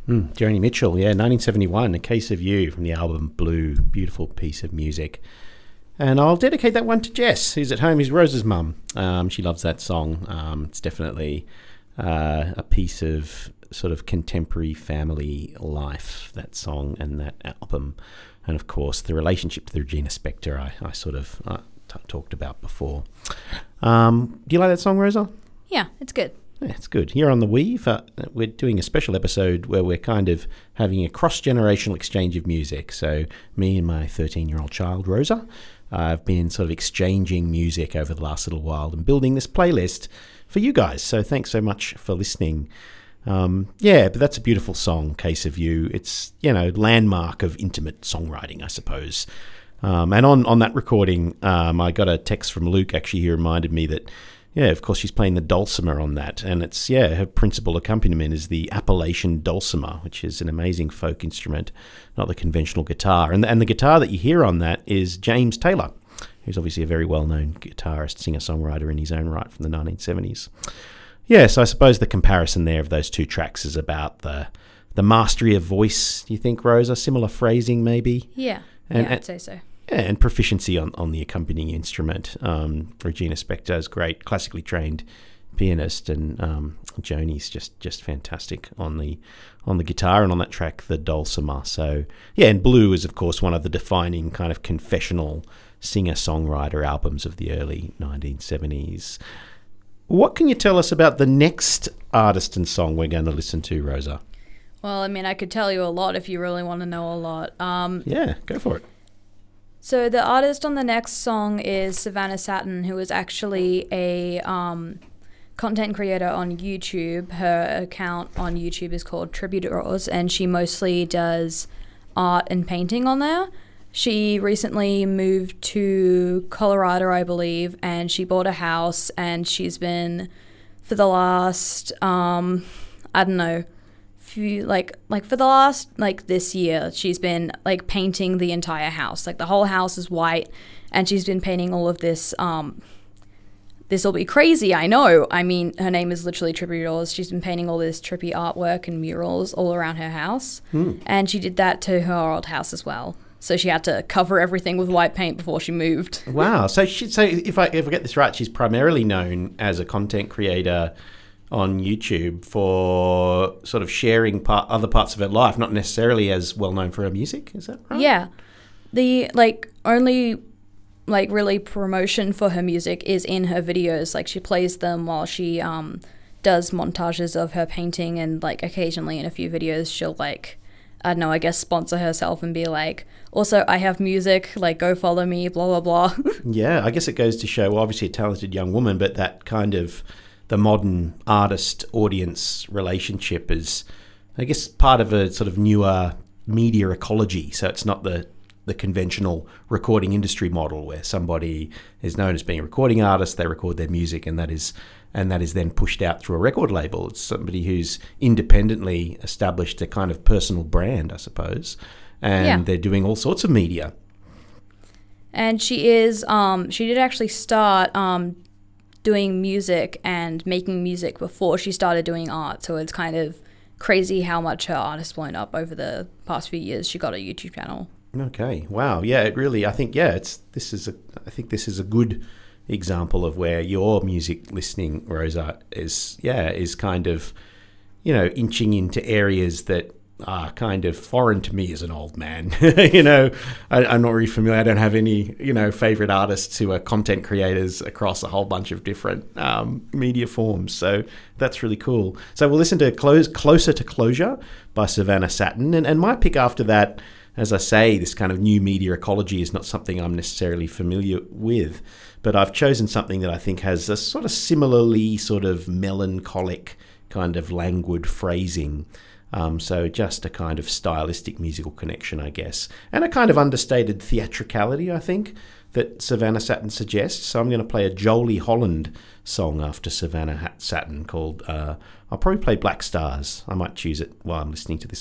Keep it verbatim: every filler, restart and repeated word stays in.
Mm, Joni Mitchell, yeah, nineteen seventy-one, A Case of You from the album Blue. Beautiful piece of music. And I'll dedicate that one to Jess, who's at home, who's Rose's mum. Um, she loves that song. Um, it's definitely uh, a piece of sort of contemporary family life, that song and that album. And, of course, the relationship to the Regina Spektor I, I sort of uh, t- talked about before. Um, do you like that song, Rosa? Yeah, it's good. Yeah, it's good. Here on The Weave, uh, we're doing a special episode where we're kind of having a cross-generational exchange of music. So me and my thirteen-year-old child, Rosa, uh, have been sort of exchanging music over the last little while and building this playlist for you guys. So thanks so much for listening. Um, yeah, but that's a beautiful song, Case of You. It's, you know, landmark of intimate songwriting, I suppose. Um, and on, on that recording, um, I got a text from Luke, actually, he reminded me that, yeah, of course, she's playing the dulcimer on that. And it's, yeah, her principal accompaniment is the Appalachian dulcimer, which is an amazing folk instrument, not the conventional guitar. And, and the guitar that you hear on that is James Taylor, who's obviously a very well-known guitarist, singer-songwriter in his own right from the nineteen seventies. Yeah, so I suppose the comparison there of those two tracks is about the the mastery of voice, do you think, Rosa? Similar phrasing, maybe? Yeah, and, yeah, I'd say so. Yeah, and proficiency on, on the accompanying instrument. Um, Regina Spektor is great, classically trained pianist, and um, Joni's just, just fantastic on the on the guitar and on that track, the dulcimer. So, yeah, and Blue is, of course, one of the defining kind of confessional singer-songwriter albums of the early nineteen seventies. What can you tell us about the next artist and song we're going to listen to, Rosa? Well, I mean, I could tell you a lot if you really want to know a lot. Um, yeah, go for it. So the artist on the next song is Savannah Satin, who is actually a um, content creator on YouTube. Her account on YouTube is called Tributors, and she mostly does art and painting on there. She recently moved to Colorado, I believe, and she bought a house, and she's been, for the last, um, I don't know, few, like, like for the last, like, this year, she's been, like, painting the entire house. Like, the whole house is white, and she's been painting all of this, um, this will be crazy, I know. I mean, her name is literally Tributors. She's been painting all this trippy artwork and murals all around her house, hmm. and she did that to her old house as well. So she had to cover everything with white paint before she moved. Wow. So she, so if I if I get this right, she's primarily known as a content creator on YouTube for sort of sharing part, other parts of her life, not necessarily as well known for her music. Is that right? Yeah. The like only like really promotion for her music is in her videos. Like she plays them while she um does montages of her painting, and like occasionally in a few videos she'll like, I don't know, I guess sponsor herself and be like, also, I have music, like, go follow me, blah, blah, blah. Yeah, I guess it goes to show, well, obviously a talented young woman, but that kind of the modern artist-audience relationship is, I guess, part of a sort of newer media ecology. So it's not the, the conventional recording industry model where somebody is known as being a recording artist, they record their music, and that is and that is then pushed out through a record label. It's somebody who's independently established a kind of personal brand, I suppose, and yeah. they're doing all sorts of media. And she is, um, she did actually start um, doing music and making music before she started doing art, so it's kind of crazy how much her art has blown up over the past few years. She got a YouTube channel. Okay, wow, yeah, it really, I think, yeah, it's this is a, I think this is a good example of where your music listening, Rosa, is yeah is kind of, you know, inching into areas that are kind of foreign to me as an old man. you know, I, I'm not really familiar. I don't have any, you know, favorite artists who are content creators across a whole bunch of different um, media forms. So that's really cool. So we'll listen to Close, Closer to Closure by Savannah Satin, and, and my pick after that, as I say, this kind of new media ecology is not something I'm necessarily familiar with, but I've chosen something that I think has a sort of similarly sort of melancholic kind of languid phrasing. Um, so just a kind of stylistic musical connection, I guess, and a kind of understated theatricality, I think, that Savannah Satin suggests. So I'm going to play a Jolie Holland song after Savannah Satin called, uh, I'll probably play Black Stars. I might choose it while I'm listening to this